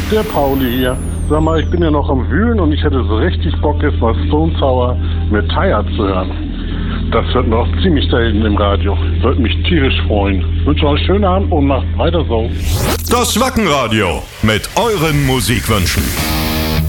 Der Pauli hier. Sag mal, ich bin ja noch am Wühlen und ich hätte so richtig Bock, jetzt mal Stone Sour mit Tired zu hören. Das wird noch ziemlich selten im Radio. Würde mich tierisch freuen. Wünsche euch einen schönen Abend und macht weiter so. Das Wackenradio mit euren Musikwünschen.